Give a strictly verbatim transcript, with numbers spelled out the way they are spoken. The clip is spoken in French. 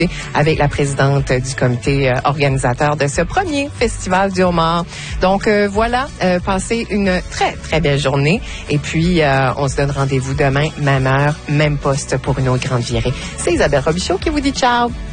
avec la présidente du comité euh, organisateur de ce premier festival du homard. Donc euh, voilà, euh, passez une très très belle journée et puis euh, on se donne rendez-vous demain, même heure, même poste pour une autre grande virée. C'est Isabelle Robichaud qui vous dit ciao.